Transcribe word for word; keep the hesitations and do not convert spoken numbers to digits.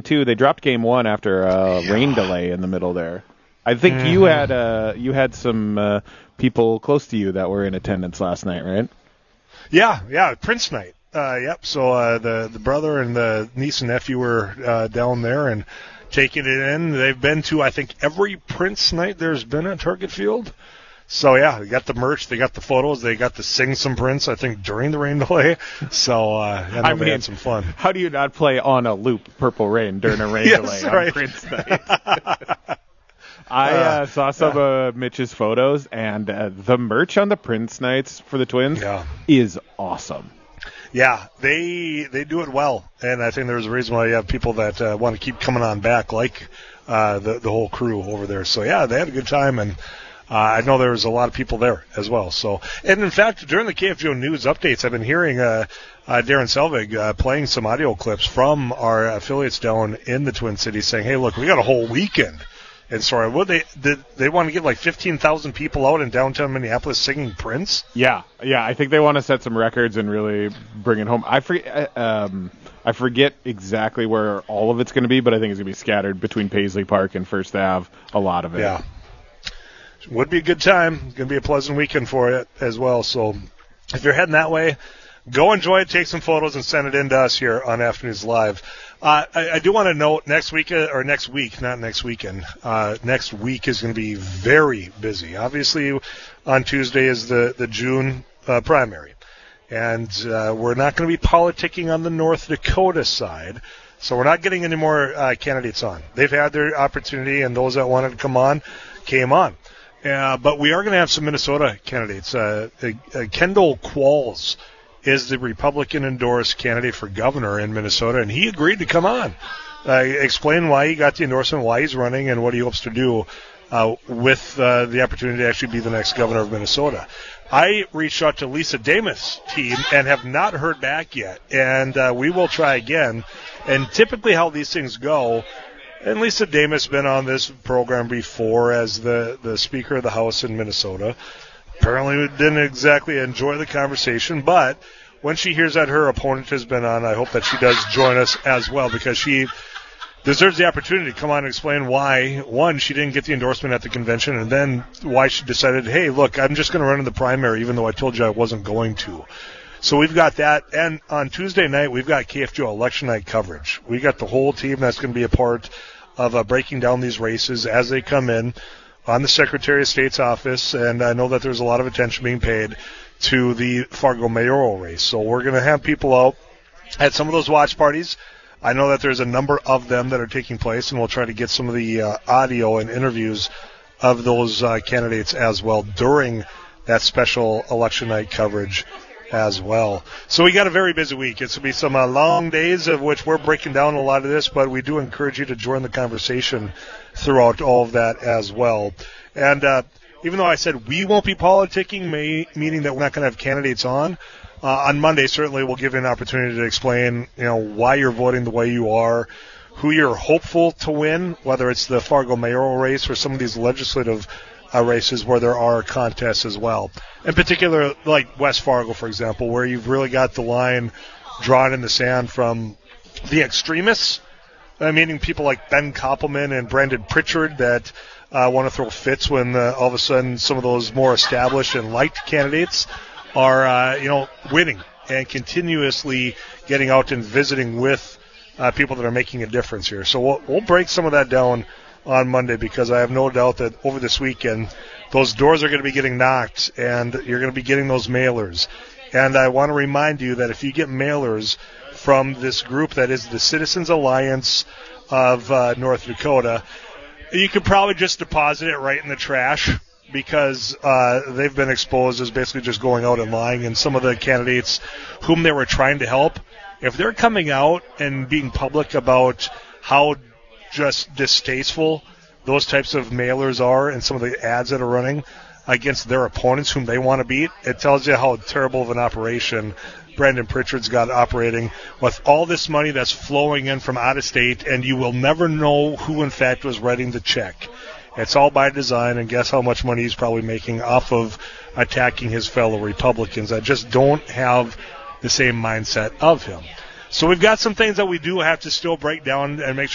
too. They dropped game one after a yeah. rain delay in the middle there. I think mm-hmm. you had uh, you had some uh, people close to you that were in attendance last night, right? Yeah, yeah, Prince night. Uh, yep. So uh, the the brother and the niece and nephew were uh, down there and taking it in. They've been to, I think, every Prince night there's been at Target Field. So, yeah, they got the merch, they got the photos, they got to sing some Prince, I think, during the rain delay. So, uh, yeah, I mean, had some fun. How do you not play On a Loop Purple Rain during a rain yes, delay right. on Prince night? I uh, saw some of uh, Mitch's photos, and uh, the merch on the Prince nights for the Twins yeah. is awesome. Yeah, they they do it well, and I think there's a reason why you have people that uh, want to keep coming on back, like uh, the, the whole crew over there. So, yeah, they had a good time, and Uh, I know there was a lot of people there as well. So, and in fact, during the K F G O News updates, I've been hearing uh, uh, Darren Selvig uh, playing some audio clips from our affiliates down in the Twin Cities, saying, "Hey, look, we got a whole weekend." And sorry, what they did they want to get like fifteen thousand people out in downtown Minneapolis singing Prince? Yeah, yeah. I think they want to set some records and really bring it home. I forget, um, I forget exactly where all of it's going to be, but I think it's going to be scattered between Paisley Park and First Ave. A lot of it. Yeah. Would be a good time. Going to be a pleasant weekend for it as well. So if you're heading that way, go enjoy it, take some photos, and send it in to us here on Afternoons Live. Uh, I, I do want to note next week, uh, or next week, not next weekend, uh, next week is going to be very busy. Obviously, on Tuesday is the, the June uh, primary. And uh, we're not going to be politicking on the North Dakota side. So we're not getting any more uh, candidates on. They've had their opportunity, and those that wanted to come on came on. Uh, but we are going to have some Minnesota candidates. Uh, uh, Kendall Qualls is the Republican-endorsed candidate for governor in Minnesota, and he agreed to come on, uh, explain why he got the endorsement, why he's running, and what he hopes to do uh, with uh, the opportunity to actually be the next governor of Minnesota. I reached out to Lisa Damas' team and have not heard back yet, and uh, we will try again. And typically how these things go, and Lisa Damas has been on this program before as the, the Speaker of the House in Minnesota. Apparently we didn't exactly enjoy the conversation, but when she hears that her opponent has been on, I hope that she does join us as well, because she deserves the opportunity to come on and explain why, one, she didn't get the endorsement at the convention, and then why she decided, hey, look, I'm just going to run in the primary even though I told you I wasn't going to. So we've got that, and on Tuesday night, we've got K F G O election night coverage. We got the whole team that's going to be a part of uh, breaking down these races as they come in on the Secretary of State's office, and I know that there's a lot of attention being paid to the Fargo mayoral race. So we're going to have people out at some of those watch parties. I know that there's a number of them that are taking place, and we'll try to get some of the uh, audio and interviews of those uh, candidates as well during that special election night coverage as well. So we got a very busy week. It's going to be some uh, long days of which we're breaking down a lot of this, but we do encourage you to join the conversation throughout all of that as well. And uh, even though I said we won't be politicking, may, meaning that we're not going to have candidates on, uh, on Monday certainly we'll give you an opportunity to explain, you know, why you're voting the way you are, who you're hopeful to win, whether it's the Fargo mayoral race or some of these legislative Uh, races where there are contests as well. In particular, like West Fargo, for example, where you've really got the line drawn in the sand from the extremists, uh, meaning people like Ben Koppelman and Brandon Pritchard that uh, want to throw fits when uh, all of a sudden some of those more established and liked candidates are, uh, you know, winning and continuously getting out and visiting with uh, people that are making a difference here. So we'll, we'll break some of that down on Monday, because I have no doubt that over this weekend those doors are going to be getting knocked and you're going to be getting those mailers. And I want to remind you that if you get mailers from this group that is the Citizens Alliance of uh, North Dakota, you could probably just deposit it right in the trash, because uh, they've been exposed as basically just going out and lying. And some of the candidates whom they were trying to help, if they're coming out and being public about how just distasteful those types of mailers are and some of the ads that are running against their opponents whom they want to beat, it tells you how terrible of an operation Brandon Pritchard's got operating with all this money that's flowing in from out of state, and you will never know who in fact was writing the check. It's all by design, and guess how much money he's probably making off of attacking his fellow Republicans that just don't have the same mindset of him. So we've got some things that we do have to still break down and make sure